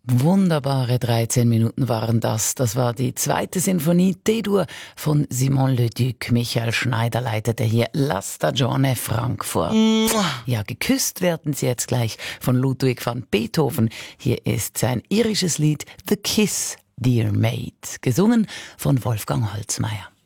Wunderbare 13 Minuten waren das. Das war die zweite Sinfonie D-Dur von Simon Leduc. Michael Schneider leitete hier La Stagione Frankfurt. Ja, geküsst werden sie jetzt gleich von Ludwig van Beethoven. Hier ist sein irisches Lied The Kiss, Dear Maid, gesungen von Wolfgang Holzmeier.